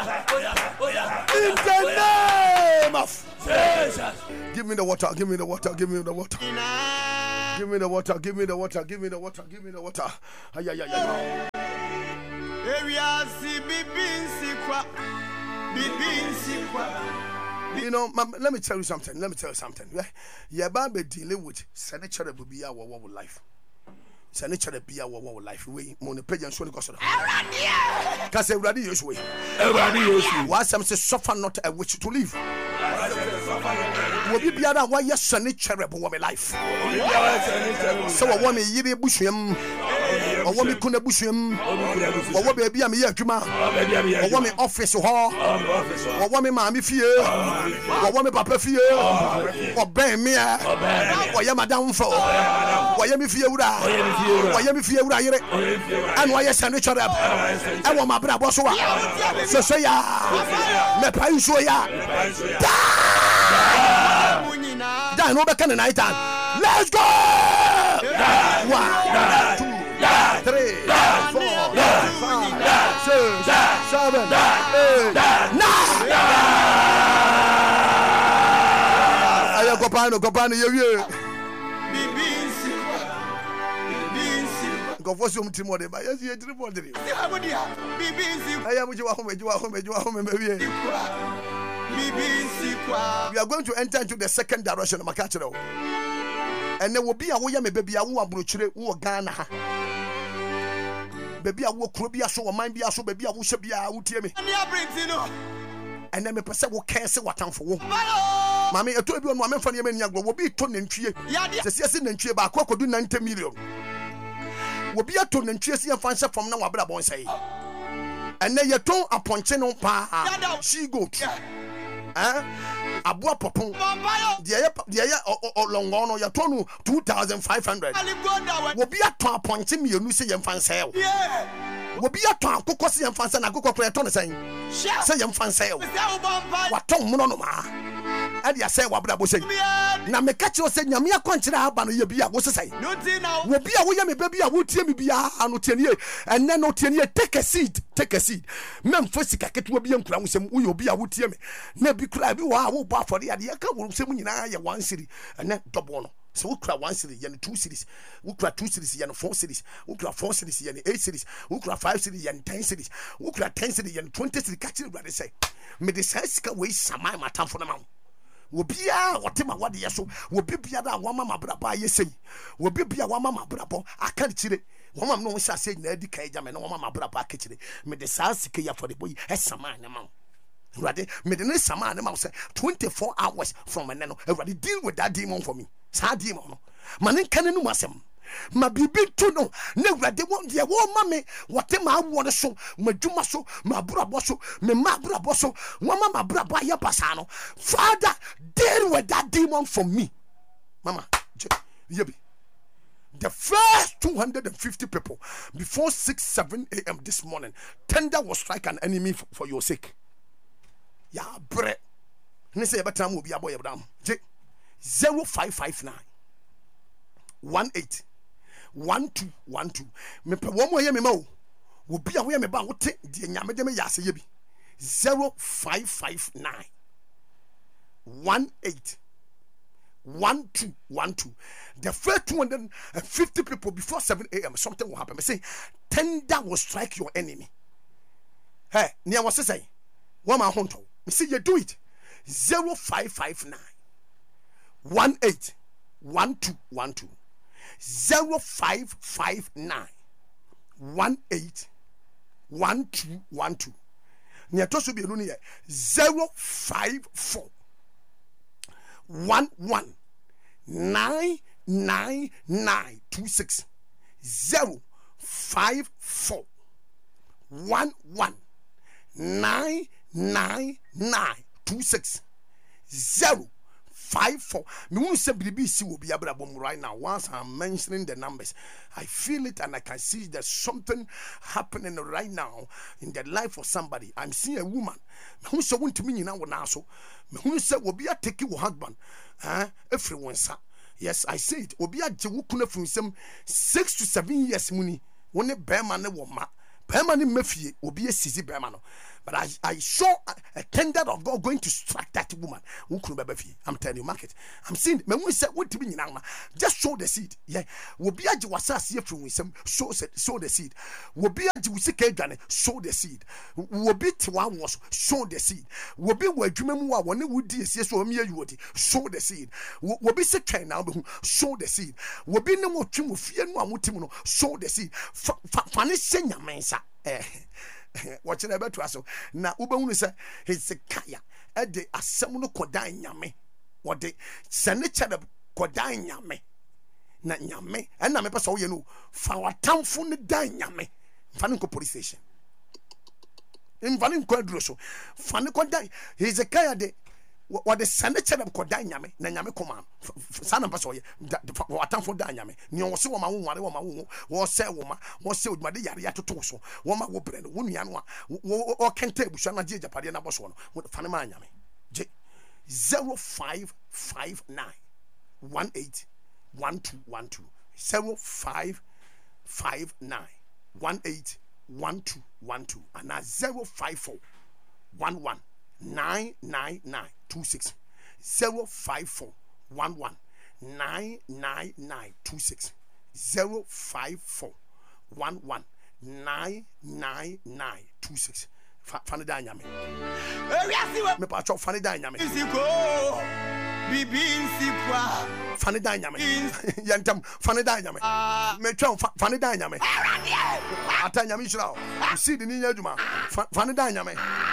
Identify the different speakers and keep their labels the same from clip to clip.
Speaker 1: In the name of Jesus. Give me the water. Give me the water. Give me the water. Give me the water. Give me the water. Give me the water. Give me the water. Ay, ay, ay, ay. You know, let me tell you something. You're about to deal with senator will be our life. Senator be our life. We mon page and so because because everybody use way. Why some say suffer not a witch to live. Will be other why yes senator woman life. So a woman yiri bushim. A woman kuna bushim. A woman baby am here juma. A woman office ho. A woman mami fie. A woman papa fie. O ben me. O ya madam fo. O ya me fie wura. O ya me fie wura yire. An wa ya senator ab. E wo ma bra bo so wa. So ya. Me pa nso ya. Dan no be kan night time. Let's go. 1 2 3 4 5 6 7 8 9. Ayo kopano yewie. Go for some team order. Yes, you three order. I am you home. We are going to enter into the second direction of Makachero. And there will be a way baby a woo abrochre who Ghana. Baby a woo crobia so mind be a so baby a woo should be a woo tear me. And then me person will cancel what time for woo. Mammy, I told you one woman from Yemen will be turned in tree. Yes, in tree about could do 90 million. Will be a tone and chasing a fancy from now, Abrabon say. And then you told a ponchen on pa. She goat. Abua popon. The long on your tone 2,500. Will be a ton pointing me, you say, and fancy. Will be a ton cookie and fancy and a cook of ton saying, say, and fancy. What tongue monoma? And you say, what Brabo say. Now, me catch you saying, Yamia Quantira, but you be a was say. Will be a way, baby, I would tell me be a no 10 years, and then no 10 years. Take a seat. Men first, I get to be a crown, some will be a would tell me. Never cry, you are bought for the idea. Come, some in one city, and then double. So we cry 1 city, and 2 cities. We cry 2 cities, and 4 cities. We cry 4 cities, and 8 cities. We cry 5 cities, and 10 cities. We cry 10 cities, and 20 cities. Catch it, brother say. Me the size can waste some my time for the mouth. Will be a whatever what yes, will be a one mama braba, yes, say. Will be a one mama brabo. I can't chill it. One mama no shall say, Neddy Kajam and one mama braba kitchen. Me the size for the boy has some man amount. Ready? Me the next man amount say 24 hours from an anno. Already deal with that demon for me. Sad demon. Man can no masem. My baby to know. Never they want their war mammy. Whatever I want to show. My Jumaso, my braboso, my mabraboso, one mama brabaya pasano. Father, deal with that demon for me. Mama, Yebi. The first 250 people before 6-7 a.m. this morning, tender will strike an enemy for your sake. Yeah, bread. And say, but time will be a boy of them. 0559 18 1212. Me pe one more me ma will be away me ba wote de nyame de me yase ye bi 0559 18 1212. The first 250 people before 7 a.m. something will happen. Me say tender will strike your enemy. Hey, near what say? One man hunter. Me say you do it. 0559 18 1212. 0559 18 1212. Near to be 054 11 99926. 054 11 99926. 054. Me won't say BBC will be able to right now. Once I'm mentioning the numbers, I feel it and I can see there's something happening right now in the life of somebody. I'm seeing a woman who said, "Want to me now? So, who said will be a take your husband? Everyone, sir. Yes, I say it. Will be a jewukuna from some 6 to 7 years. Money. When a bear man, a woman, bear man in Mephi will be a sissy bear man. But I saw a tender of God going to strike that woman. I'm telling you, market. I'm seeing when we said what to be just sow the seed. Yeah, will be a was here from some sow the seed. Will be a Jusika sow the seed. Will be one was sow the seed. Will be where Jumua when it would so me you would sow the seed. Will be sick now, sow the seed. Will be no more trim of fear no mutimono, sow the seed. Funny senior mensa. Watch it about to us. Now, Uba say Hezekiah at the Asamuno Kodai Yame. What they send each other Kodai Yame. Na Yame, and I'm a so you know, for a town from the Dine Yame. Fanuko police station. In Valinko Drosso, Fanuko Dine, Hezekiah de. What the senator of Kodanyame, Nanyame command, son of Pasoy, what time for Danyame, Nyo so my woman, was say woman, was said my dear to Toso, woman will bring Wunyanwa, or can tell Bushana Jija Padiana Boson, with Fanamanyame. 0559 181212 0559 181212 and now 054 11 99926 054 11 99926 054 11 99926 Fanny Danyame. Me pacho Fanny Danyame. Fanny Danyame. Yantam Fanny Danyame. Me chon Fanny Danyame. Atanyame Israel. You see the Ninya Juma. Fanny Danyame.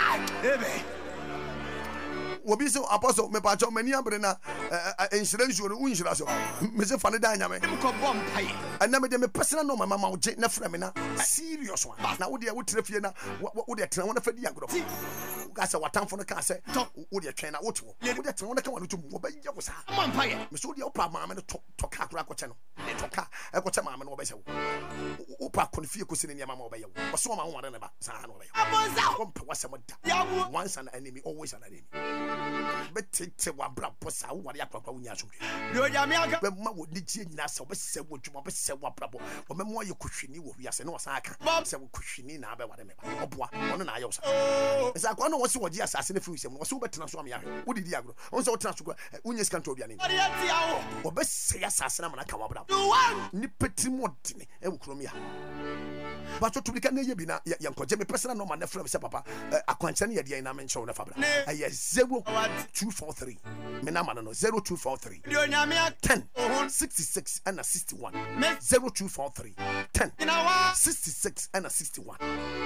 Speaker 1: Wobi so apostle me pacho mani abrena insurance or unshira so me se Fanny Danyame. And na me de me personal no mama wo je na fra me na serious one. Na wo de wo trefie na wo de tena wo na fadi agro. Gasa watamfo no ka se wo de twen na wo to. Wo de tena wo na ka wo to wo ba ye wo sa. Me so de opa mama no to ka akura ko che no. Ne to ka e ko che mama no wo ba se wo. Opa konfie ko sine ne mama wo ba ye wo. Wo so mama wo na ba sa no wo ba ye. Wo mpa wa se mo da. Once an enemy always an enemy. Betete wa bra posa wo ware akwa wo nya so. Yo ya me aka. Be ma wo di tie nyina se wo be se wo dwuma be se wo brabo. Wo me mo ye kohwini wo wiase ne wo sa aka. Se wo kohwini na be ware me ba. Oboa ono na aye wo sa. Esa kwa no wo se wo ji asase ne fi sem. Wo se wo betena so am ya. Wo didi agro. Wo se wo tena so kwa unye sika nto bia ne. Wo be se ya asase na mana ka wo brabo. Ni peti modine e wo krom ya. But to be can ye be na yankoje me personal no man na frem se papa akwanche ne ye de na me nche wo na fabra. Aye 0243 me na man no 0243 10 66 and 61 0243 10 66 and 61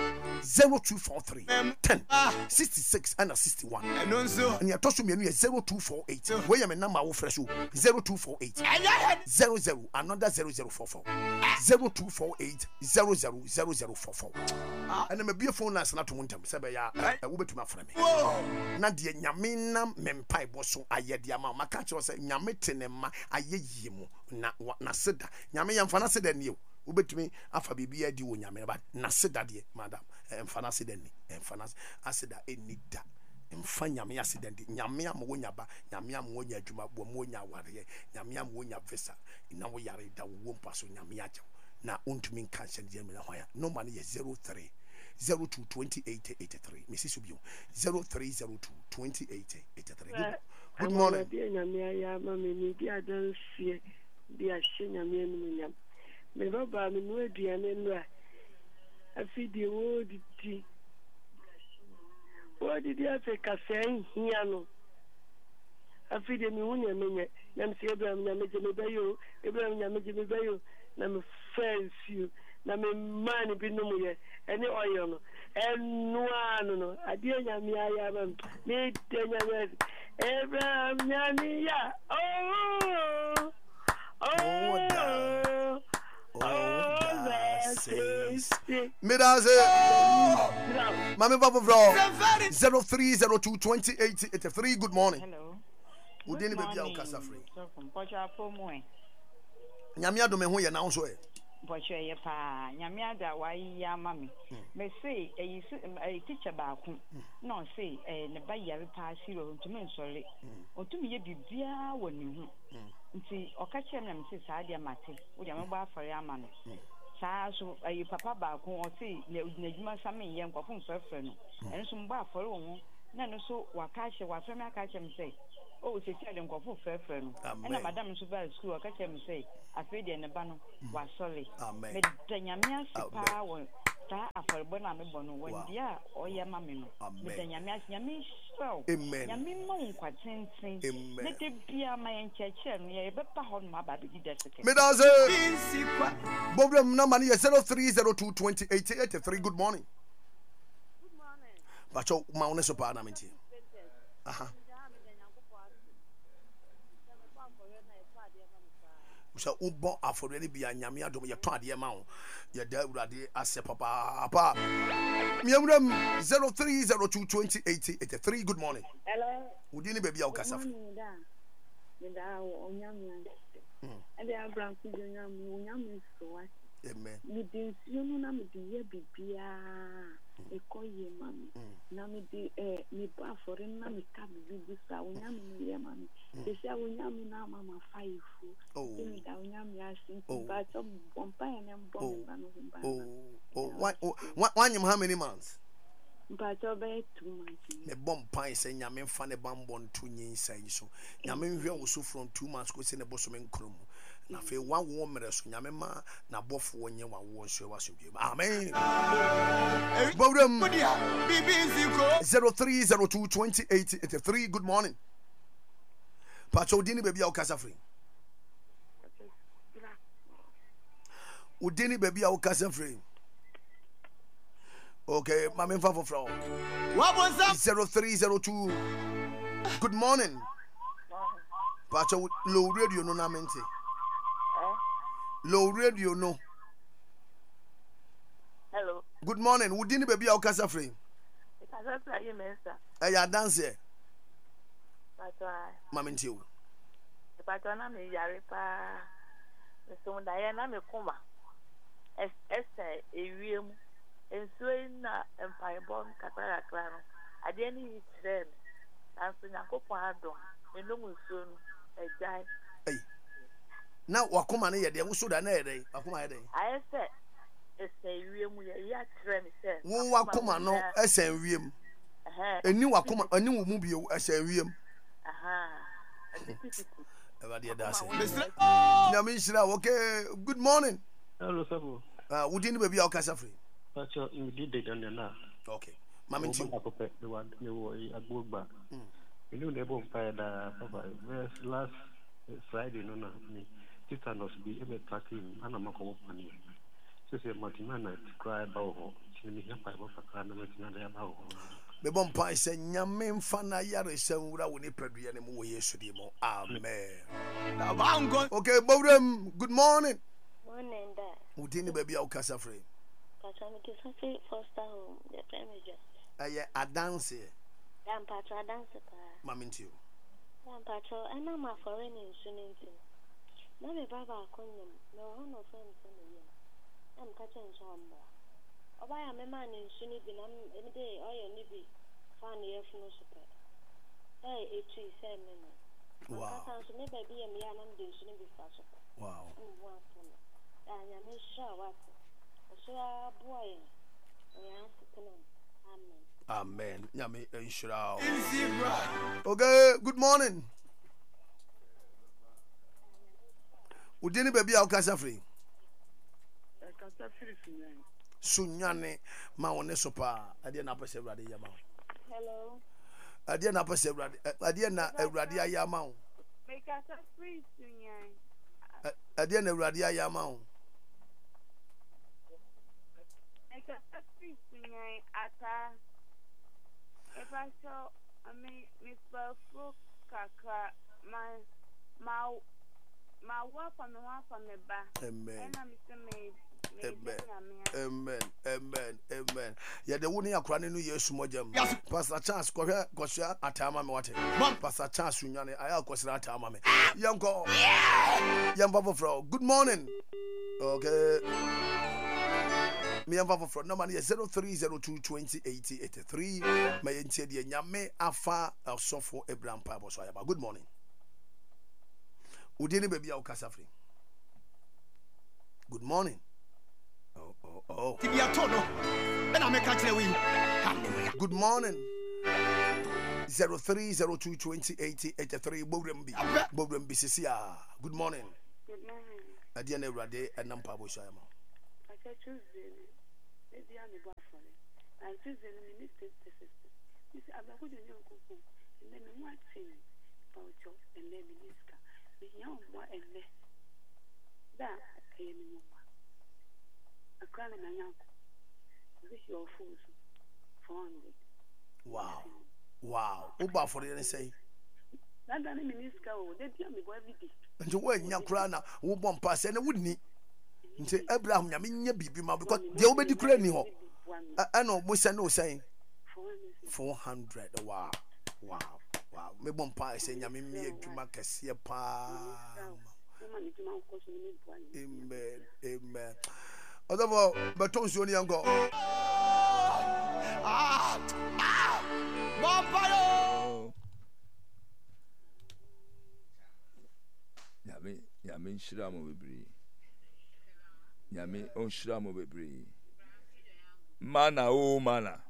Speaker 1: 0243 10 66 and 61 and ya toso me no 0248 where me number wo fresh 0248 00 another 0044 0248 000044 and me be phone lines na to montem se be ya wo betuma fra me na de nyame na mempai boso ayede ama maka che se nyame tenema ayeyi mu na seda nyame yamfa na seda ni wo betumi afa bibia di wo nyame ba na seda de madam emfa na seda ni emfa na aseda enida emfa nyame aseda de nyame am wo nyaba nyame am wo nya adwuma bo mo nya ware nyame am wo nya visa na wo yare da wo mpaso nyame aje na untumi nkanse de me na hwan no man ye 03 02 2883 Mrs. Subio 0302 2883 Good morning.
Speaker 2: Me baba me no aduane no a afidi wo didi afeka sen hia no afidi me hunya menye na mse Abraham nya meje me bayo na me fancy na me man bi no mo ye ene oyo no enu anu no ade nya me aya ba me de nya me Abraham nya ni ya
Speaker 1: Midaze Mami Papa Bro 0302 2883 good morning.
Speaker 3: Hello.
Speaker 1: Udeni baby au kasa free.
Speaker 3: So from Pocha Pomwe.
Speaker 1: Nyame adome ho ye na wo so e.
Speaker 3: Pocha ye pa. Nyame ada wa ya mami. Me say e teacher ba ku. No say ne ba yare pa siro ntumi nsori. Otumi ye bibia woni hu. Nti okache me say saa dia mate. Wo dia me ba afare ama no. saa so ayi papa baako o se na udinadwuma same ye nkofo nsofre no enso mba afore wo na no so wakache wasome akache mse o se tia de nkofo frefre no na madam so ba school akache mse afi de ne ba no wasole me danyame asipa wo ta aforebo na me bono wandia oye mame no me danyame asinyame so nyame mo nkwatentin ne de bia ma yen cheche no ye bepa ho no aba be di desike
Speaker 1: me does problem number is 0302208083. Good morning.
Speaker 4: Good morning.
Speaker 1: Bacho maune so pa na menti. Aha. So ubo afore ni bia nyame adom ye to ade ma wo ye da urade ase papa miamram 0302208083. Good morning.
Speaker 4: Hello.
Speaker 1: Udini baby au kasa.
Speaker 4: Da onyame ade Abraham kujonya mu onyame so wa.
Speaker 1: Amen.
Speaker 4: Mi din sionu na mi di ye bibia ekoye mami na mi di mi ba for na mi ka bibi sa onyame mi ye mami se sia onyame na mama faifu mi da onyame asin ba so bompa ene mbom ba no mba
Speaker 1: one how many months?
Speaker 4: Ba so be 2 months.
Speaker 1: Me bompa se nyame fa ne bambon to nyin sai so nyame hwe wo so from 2 months ko se ne boso me nkrom na fe wa wo mere so nyame ma na bofo wonye wa wo so wa so bi amen. Bowdam 0302208083. Good morning. Pacho dini baby au kasa free. Udini baby au kasa free. Okay, mama fa for what was that? 0302. Good morning. Pacho low radio no na mente. Low radio no.
Speaker 4: Hello.
Speaker 1: Good morning. Udini baby au kasa free.
Speaker 4: Kasa free you mensa.
Speaker 1: Ya dance here.
Speaker 4: Pacho.
Speaker 1: Mama ntiu.
Speaker 4: Pacho na me yare pa. So da ya na me kuma. Ese ewiem. Ensuing na empire kakra no ade ni trend anso nyakopon adom enum nsuo no ejai
Speaker 1: na wakoma ne yede wo so da na yede wakoma yede
Speaker 4: ayese wiem ye ya trend se
Speaker 1: wo wakoma no esen wiem eni wakoma eni wo mu bio esen wiem Everybody that's it. Nyamishira, okay. Good morning.
Speaker 5: Hello, Sabo.
Speaker 1: Would you baby au kasa free?
Speaker 5: Pacho indeed done na.
Speaker 1: Okay. Mama nti.
Speaker 5: The one you agboba. You know the bomb fire da papa. Last Friday no na me. Tetanus be able tracking ana makomo pani. So say Martina cry about ho. Chini ya pa ba fa na Martina da ba ho.
Speaker 1: Me bom pa se nyame mfa na yare sanwura woni padua ne mo Yesu di mo. Amen. Okay, Bowdam, good morning.
Speaker 4: Morning da.
Speaker 1: Would you baby au kasa free?
Speaker 4: Pacho me kisa foster home the premier.
Speaker 1: A dance.
Speaker 4: Yam pacho dance pa.
Speaker 1: Mama nti.
Speaker 4: Yam pacho ana ma foreign insurance. Na me baba akonyam. Me ho no friend so me yam. Am ka chen so amba. Oba ya me man insuni bi na me dey oyo ni bi fan ye funu super. Etu say me no.
Speaker 1: Wow.
Speaker 4: Ka so me baby yam ya na me insuni bi fa so.
Speaker 1: Wow.
Speaker 4: Anya me sure what. So boy.
Speaker 1: Amen. Nyame inshira. Okay, good morning. Udini baby au kasa free.
Speaker 2: Kasa free
Speaker 1: sunyane ma woni sopa ade na pese urade yama.
Speaker 4: Hello.
Speaker 1: Ade na pese urade ade na urade ayama wo.
Speaker 4: Me kasa free sunyane.
Speaker 1: Ade na urade ayama wo.
Speaker 4: Ata if I saw Miss Belfo Kaka my wife and the wife on the back.
Speaker 1: Amen.
Speaker 4: Amen.
Speaker 1: Amen. Yeah, the one here crying no yesu mojam. Pastor Charles kwahwe atama me wate. Pastor Charles unyane aya kwasira atama me. Yanko. Yamba for good morning. Okay. Me am for number 0302208083. My entity nyame afa sofo Abraham Pabo so ayaba. Good morning. Udini baby au kasa free. Good morning. Good morning. 0302208083 Bobrambi Sisia. Good morning.
Speaker 2: Good morning.
Speaker 1: Adiana Rade and Nampa Boshama.
Speaker 2: I said Tuesday. Maybe I'm a buffalo. And Tuesday, minister the sister. You see, I'm a good young couple. And then one thing about job and then minister. The young one and then that I am in one. A crown and a young. This your fools. 400.
Speaker 1: Wow. Uba for the say.
Speaker 2: That doesn't mean they be me every day.
Speaker 1: And to when young crana who won't pass and wouldn't he? Until Abraham Yaminia Bibi, because the obedi crane ho. I know Musa no saying 400. Wow. Me bon pa say Yamimi Jumacasia pa. Amen. Although, but don't you only go.
Speaker 6: Yami Shiramo Bibri. Yami on Shiramo Bibri. Mana o mana.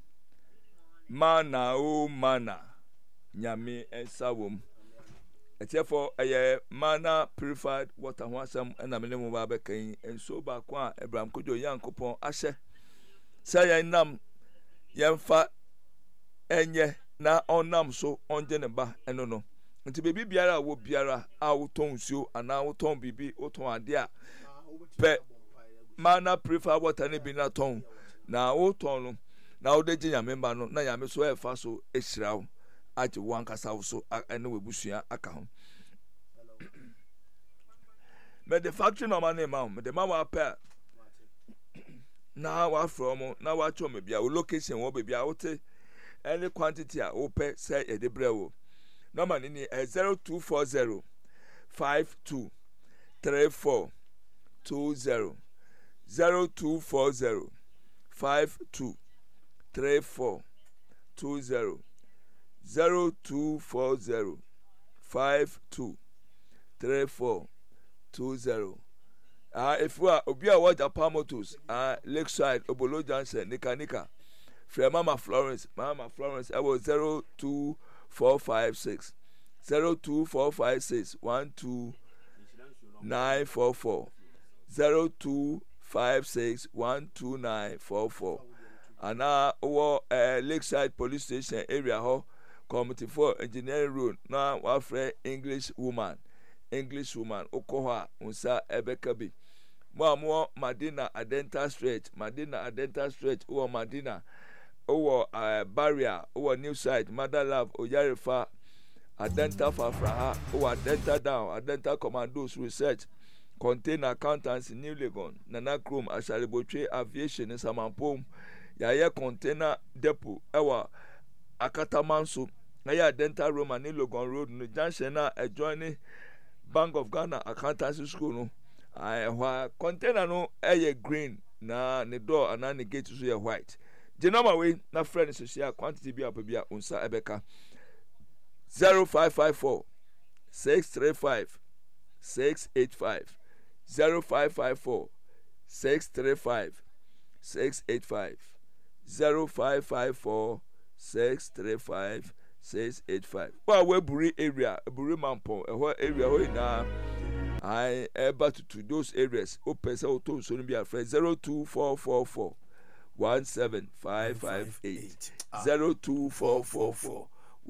Speaker 6: Yami and Sawum. Therefore, a mana purified water wasam and a minimum barbecain and so back one Abraham Kujo young coupon Ashe. Say nam yamfa enye na onam so onje ne ba eno no. Nti bebi biara wo biara a wo ton nsuo ana wo ton bibi wo ton ade a pe mana purified water ne bi na ton na wo ton no na wo de ginya member no na yame so e fa so ehira wo age wan kasa wo so ene we busua aka ho me the factory no man name me the man wa pa na wa from na wa cho me bia wo location wo be bia wo te any quantity a wo pe say e de brewo no man ni 0240 52 34 20 0240 52 34 20 0240 52 34 20 if we are obi a watch Japan Motors Lakeside Obolo Junction Nika Mama Florence I was 02456 02456 12944 0256 12944 and our Lakeside Police Station area ho Committee for Engineering Road na wa frɛ English woman okoha unsa ebekabi mo Madina Adenta Street o Madina o barrier o new side Mother Love Oyarefa Adenta Fafraha o Adenta down Adenta Commandos Research Container Accountants New Legon Nana Chrome Ashalibotwe Aviation Samampom Yaya Container Depot ewa Akatamanso Naya Adenta Roma New Legon Road no junction na adjoining Bank of Ghana Accountancy School no container no green na ne door and ne gate so white genoma we na friend social quantity bi apabia unsa ebeka 0554 635 685 0554 635 685 0554 635 685. Well, we buri area, buri mampo, area ho na I able to those areas. Open so to so be a friend 02444 17558 02444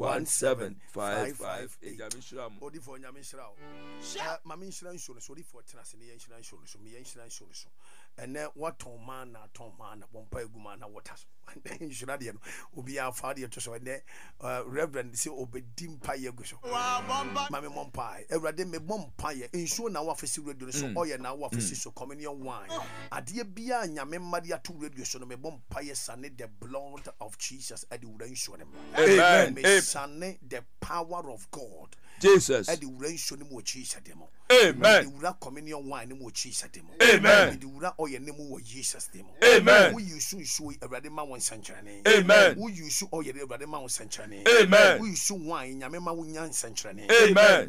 Speaker 6: 17558.
Speaker 1: Odi for nyamishra. Mama insurance so odi for tenase ne insurance so me insurance so. And then what ton man na bompa eguma na water. Insurance dey no obi afa dey to so and reverend say obedim pa ye go so. Mama mompa everade me bompa ye insure na wa fesi radio so oye na wa fesi so communion wine. Ade bia nyame mmade ato radio so no me bompa ye sane the blood of Jesus ade wura insure them.
Speaker 6: Amen.
Speaker 1: Sane the power of God.
Speaker 6: Jesus.
Speaker 1: Ade wura insure them wo Jesus dem.
Speaker 6: Amen.
Speaker 1: Ade wura communion wine mo Jesus dem.
Speaker 6: Amen.
Speaker 1: Ade wura oye ne mo wo Jesus dem.
Speaker 6: Amen.
Speaker 1: We use so everade ma won sanchane.
Speaker 6: Amen.
Speaker 1: We use oye everade ma won sanchane.
Speaker 6: Amen.
Speaker 1: We use wine nyame ma won nyan sanchane.
Speaker 6: Amen.